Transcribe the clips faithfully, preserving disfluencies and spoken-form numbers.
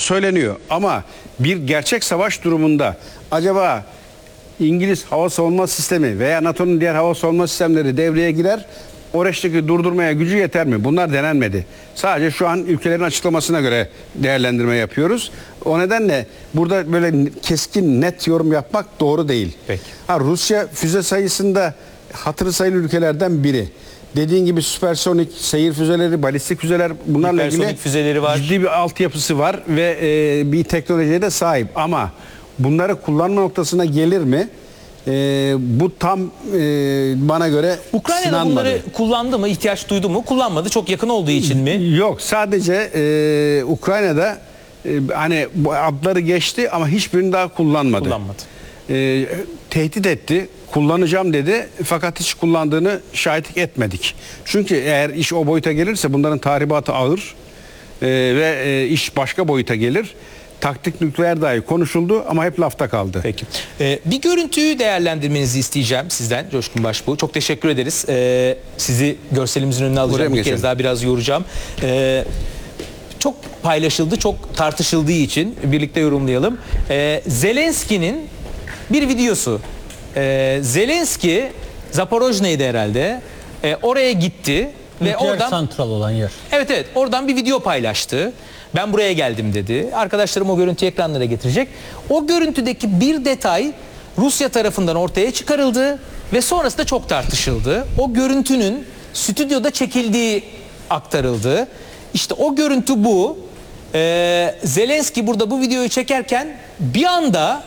söyleniyor. Ama bir gerçek savaş durumunda acaba İngiliz hava savunma sistemi veya NATO'nun diğer hava savunma sistemleri devreye girer, Oreş'teki durdurmaya gücü yeter mi? Bunlar denenmedi. Sadece şu an ülkelerin açıklamasına göre değerlendirme yapıyoruz. O nedenle burada böyle keskin, net yorum yapmak doğru değil. Peki. Ha, Rusya füze sayısında hatırı sayılı ülkelerden biri. Dediğin gibi süpersonik seyir füzeleri, balistik füzeler, bunlarla ilgili Hipersonik füzeleri var. ciddi bir altyapısı var ve e, bir teknolojiye de sahip. Ama bunları kullanma noktasına gelir mi? E, bu tam e, bana göre Ukrayna'da sınanmadı. bunları kullandı mı, ihtiyaç duydu mu? Kullanmadı. Çok yakın olduğu için mi? Yok, sadece e, Ukrayna'da e, hani bu adları geçti ama hiçbirini daha kullanmadı. Kullanmadı. E, tehdit etti, kullanacağım dedi, fakat hiç kullandığını şahitlik etmedik. Çünkü eğer iş o boyuta gelirse bunların tahribatı ağır e, ve e, iş başka boyuta gelir. Taktik nükleer dahi konuşuldu ama hep lafta kaldı. Peki. Ee, bir görüntüyü değerlendirmenizi isteyeceğim sizden Coşkun Başbuğ. Çok teşekkür ederiz. Ee, sizi görselimizin önüne alacağım. Bir geçelim. kez daha biraz yoracağım. Ee, çok paylaşıldı, çok tartışıldığı için birlikte yorumlayalım. Ee, Zelenski'nin bir videosu. Ee, Zelenski, Zaporojne'ydi herhalde. Ee, oraya gitti. Ve Nükleer oradan santral olan yer. Evet evet oradan bir video paylaştı. Ben buraya geldim dedi. Arkadaşlarım o görüntüyü ekranlara getirecek. O görüntüdeki bir detay Rusya tarafından ortaya çıkarıldı ve sonrasında çok tartışıldı. O görüntünün stüdyoda çekildiği aktarıldı. İşte o görüntü bu. Ee, Zelenski burada bu videoyu çekerken bir anda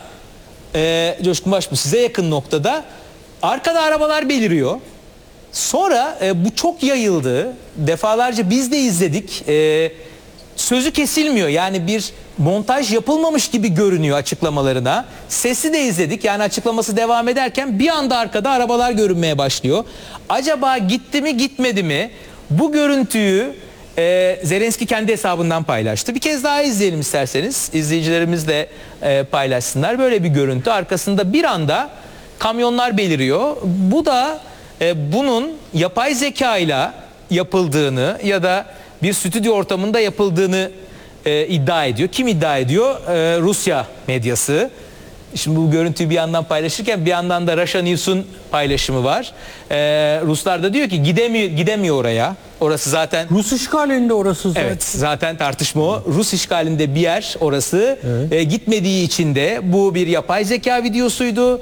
e, Coşkun Başbuğ size yakın noktada arkada arabalar beliriyor. Sonra e, bu çok yayıldı. Defalarca biz de izledik. E, sözü kesilmiyor. Yani bir montaj yapılmamış gibi görünüyor açıklamalarına. Sesi de izledik. Yani açıklaması devam ederken bir anda arkada arabalar görünmeye başlıyor. Acaba gitti mi gitmedi mi? Bu görüntüyü e, Zelenski kendi hesabından paylaştı. Bir kez daha izleyelim isterseniz. İzleyicilerimiz de e, paylaşsınlar. Böyle bir görüntü. Arkasında bir anda kamyonlar beliriyor. Bu da e, bunun yapay zeka ile yapıldığını ya da bir stüdyo ortamında yapıldığını e, iddia ediyor. Kim iddia ediyor? E, Rusya medyası. Şimdi bu görüntüyü bir yandan paylaşırken bir yandan da Russia News'un paylaşımı var. E, Ruslar da diyor ki gidemiyor, gidemiyor oraya. Orası zaten... Rus işgalinde orası zaten. Evet, zaten tartışma o. Rus işgalinde bir yer orası. Evet. E, gitmediği için de bu bir yapay zeka videosuydu.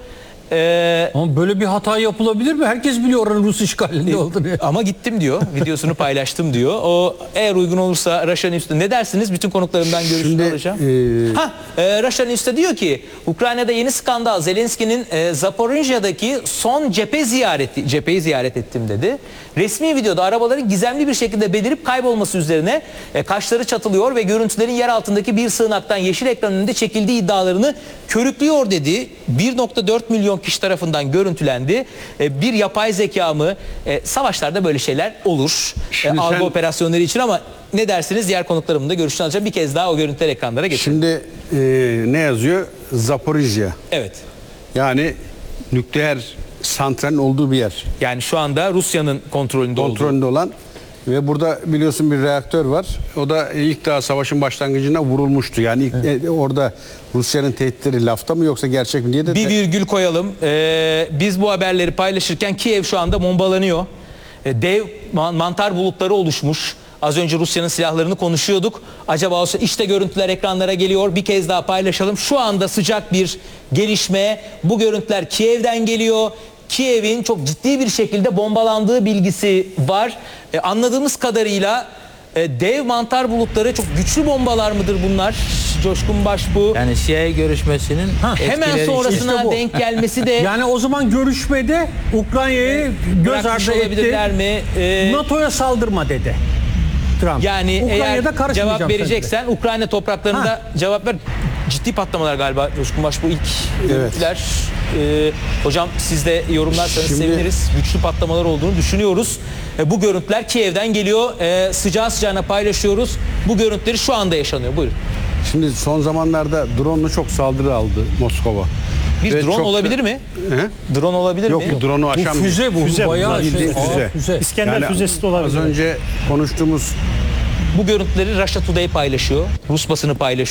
Ee, Ama böyle bir hata yapılabilir mi? Herkes biliyor oranın Rus işgalinde olduğunu. Ama gittim diyor. Videosunu paylaştım diyor. O eğer uygun olursa Russia News'ta ne dersiniz? Bütün konuklarımdan görüşünü Şimdi, alacağım. e... Ha, e, Russia News'ta diyor ki Ukrayna'da yeni skandal. Zelenski'nin e, Zaporijya'daki son cephe ziyareti, cepheyi ziyaret ettim dedi. Resmi videoda arabaların gizemli bir şekilde belirip kaybolması üzerine e, kaşları çatılıyor ve görüntülerin yer altındaki bir sığınaktan yeşil ekran önünde çekildiği iddialarını körüklüyor dedi. bir nokta dört milyon kişi tarafından görüntülendi. E, bir yapay zeka mı? E, savaşlarda böyle şeyler olur. E, algı sen... operasyonları için ama ne dersiniz? Diğer konuklarımın da görüşünü alacağım. Bir kez daha o görüntüler ekranlara getirelim. Şimdi e, ne yazıyor? Zaporijya. Evet. Yani nükleer santralin olduğu bir yer. Yani şu anda Rusya'nın kontrolünde, Kontrolünde olduğu. olan ve burada biliyorsun bir reaktör var. O da ilk daha savaşın başlangıcında vurulmuştu. Yani ilk, Evet. e, orada Rusya'nın tehditleri lafta mı yoksa gerçek mi diye de... Bir virgül koyalım. Ee, biz bu haberleri paylaşırken Kiev şu anda bombalanıyor. Ee, dev man mantar bulutları oluşmuş. Az önce Rusya'nın silahlarını konuşuyorduk. Acaba olsa işte görüntüler ekranlara geliyor. Bir kez daha paylaşalım. Şu anda sıcak bir gelişme. Bu görüntüler Kiev'den geliyor. Kiev'in çok ciddi bir şekilde bombalandığı bilgisi var. Ee, anladığımız kadarıyla e, dev mantar bulutları çok güçlü bombalar mıdır bunlar? Coşkun Başbuğ. Yani C I A görüşmesinin Ha, Hemen etkileri sonrasına işte bu. denk gelmesi de Yani o zaman görüşmede Ukrayna'yı göz bırakmış ardı olabilirler etti. mi? Ee, NATO'ya saldırma dedi Trump. Yani eğer Ukrayna'da karışmayacağım cevap vereceksen sen Ukrayna topraklarında Ha. cevap ver. Ciddi patlamalar galiba Coşkun Başbuğ ilk görüntüler. Ee, hocam siz de yorumlarsanız Şimdi- seviniriz. Güçlü patlamalar olduğunu düşünüyoruz. Ee, bu görüntüler Kiev'den geliyor. Ee, sıcağı sıcağına paylaşıyoruz. Bu görüntüleri şu anda yaşanıyor. Buyurun. Şimdi son zamanlarda drone'lu çok saldırı aldı Moskova. Bir Ve drone çok da- olabilir mi? He? Drone olabilir Yok, mi? drone'u Bu aşan bir- füze bu. Füze bu, bayağı şey. bildiğin Aa, füze. füze. İskender Yani füzesi de olabilir. Az önce konuştuğumuz Bu görüntüleri Russia Today paylaşıyor. Rus basını paylaşıyor.